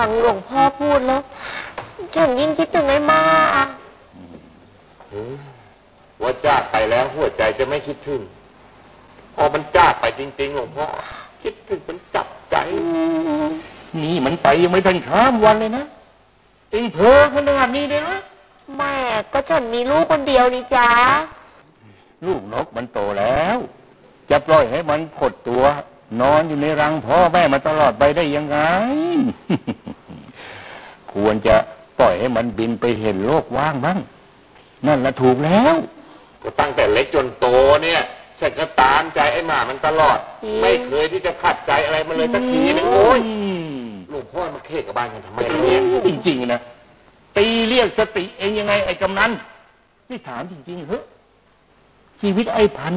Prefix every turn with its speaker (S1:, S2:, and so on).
S1: ฟังหลวงพ่อพูดแล้วฉันยิ่งคิดถึงไอ้มา
S2: ว่าจากไปแล้วหัวใจจะไม่คิดถึงพอมันจากไปจริงๆหลวงพ่อคิดถึงมันจับใจ
S3: นี่มันไปยังไม่ทันข้ามวันเลยนะเองเพ้อขนาดนี้เลยนะ
S1: แม่ก็ฉันมีลูกคนเดียวนี่จ้า
S3: ลูกนกมันโตแล้วจะปล่อยให้มันขดตัวนอนอยู่ในรังพ่อแม่มาตลอดไปได้ยังไง ควรจะปล่อยให้มันบินไปเห็นโลกว่างบ้างนั่นละถูกแล้ว
S2: ก็ตั้งแต่เล็กจนโตเนี่ยฉันก็ตามใจไอ้หมามันตลอดไม่เคยที่จะขัดใจอะไรมันเลยสักทีนึงโอ้ยหลวงพ่อมาเขกกับบ้านกันทำไมเนี่ย
S3: จริงๆนะตีเรียกสติเองยังไงไอ้กำนันนี่ถามจริงๆเหรอชีวิตไอ้พัน